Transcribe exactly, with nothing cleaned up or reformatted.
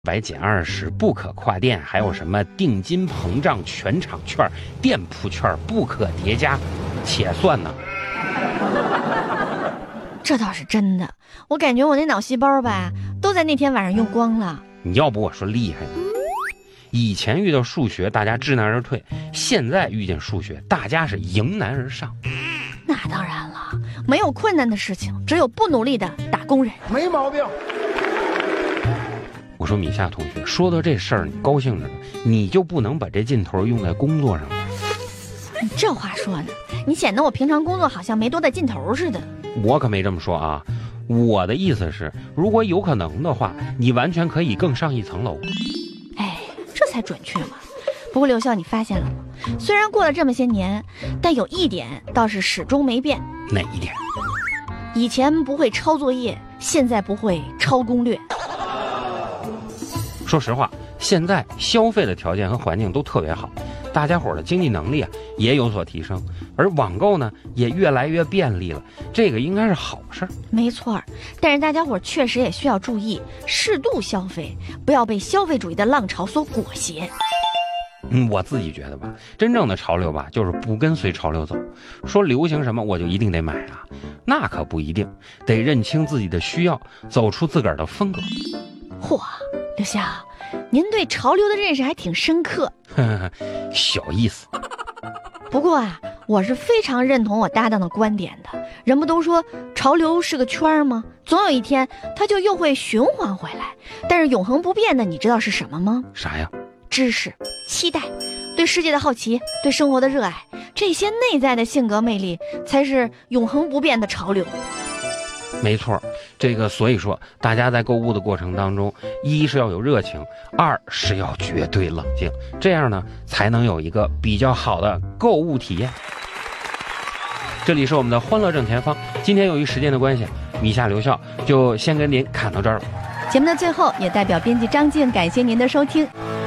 百减二十不可跨店，还有什么定金膨胀全场券、店铺券不可叠加，且算呢？ 这倒是真的，我感觉我那脑细胞吧，都在那天晚上用光了。 你要不我说厉害呢？以前遇到数学大家知难而退，现在遇见数学大家是迎难而上。 那当然了，没有困难的事情，只有不努力的打工人。 没毛病。 我说米夏同学，说到这事儿你高兴着呢，你就不能把这劲头用在工作上吗？ 你这话说的，你显得我平常工作好像没多大劲头似的。 我可没这么说啊，我的意思是，如果有可能的话，你完全可以更上一层楼。 哎，这才准确嘛。不过刘笑，你发现了吗？虽然过了这么些年，但有一点倒是始终没变。 哪一点？ 以前不会抄作业，现在不会抄攻略。 说实话，现在消费的条件和环境都特别好，大家伙的经济能力啊也有所提升，而网购呢也越来越便利了，这个应该是好事。 没错，但是大家伙确实也需要注意适度消费，不要被消费主义的浪潮所裹挟。 嗯，我自己觉得吧，真正的潮流吧，就是不跟随潮流走。说流行什么我就一定得买啊，那可不一定，得认清自己的需要，走出自个儿的风格。 嚯，刘笑，您对潮流的认识还挺深刻。 呵呵，小意思。 不过啊，我是非常认同我搭档的观点的。人不都说潮流是个圈吗？总有一天它就又会循环回来。但是永恒不变的，你知道是什么吗？ 啥呀？ 知识、期待、对世界的好奇、对生活的热爱，这些内在的性格魅力才是永恒不变的潮流。 没错，这个所以说大家在购物的过程当中，一是要有热情，二是要绝对冷静，这样呢才能有一个比较好的购物体验。这里是我们的欢乐正前方，今天由于时间的关系，米夏留校就先跟您侃到这儿了。 节目的最后，也代表编辑张静感谢您的收听。